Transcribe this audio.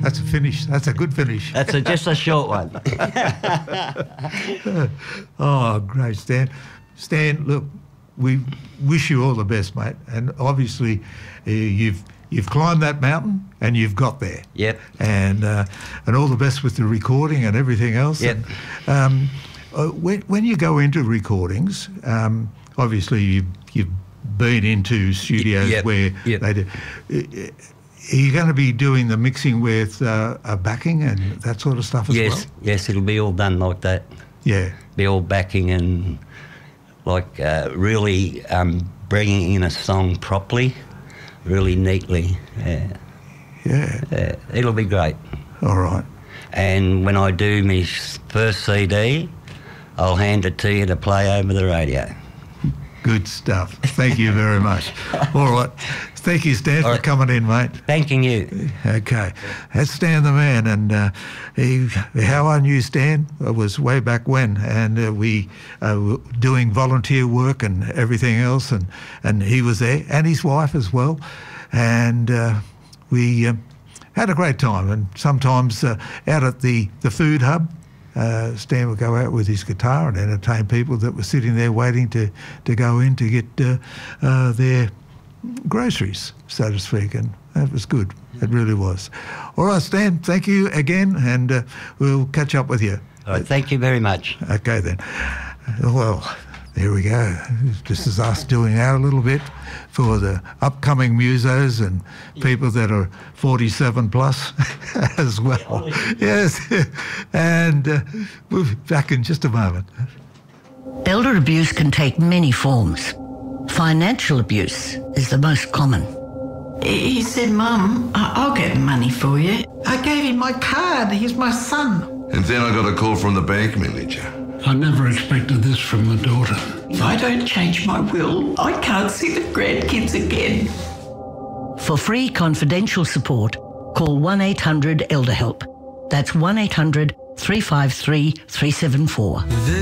That's a finish. That's a good finish. That's just a short one. Oh, great, Stan. Stan, look, we wish you all the best, mate. And obviously, you've climbed that mountain and you've got there. Yep. And all the best with the recording and everything else. Yep. And, when you go into recordings, obviously you've been into studios where they do. Are you going to be doing the mixing with a backing and that sort of stuff as well? Yes, it'll be all done like that. Yeah. Be all backing and really bringing in a song properly, really neatly. Yeah. It'll be great. All right. And when I do my first CD, I'll hand it to you to play over the radio. Good stuff. Thank you very much. All right. Thank you, Stan, for coming in, mate. Thanking you. Okay. That's Stan the Man. And how I knew Stan was way back when. And we were doing volunteer work and everything else. And he was there, and his wife as well. And we had a great time. And sometimes out at the food hub, Stan would go out with his guitar and entertain people that were sitting there waiting to go in to get their groceries, so to speak, and that was good. It really was. All right, Stan, thank you again, and we'll catch up with you. All right, thank you very much. Okay, then. Well, there we go. This is us doing our little bit for the upcoming musos and people that are 47 plus as well. Yes. And we'll be back in just a moment. Elder abuse can take many forms. Financial abuse is the most common. He said, Mum, I'll get the money for you. I gave him my card. He's my son. And then I got a call from the bank manager. I never expected this from my daughter. If I don't change my will, I can't see the grandkids again. For free confidential support, call 1-800-ELDER-HELP. That's 1-800-353-374.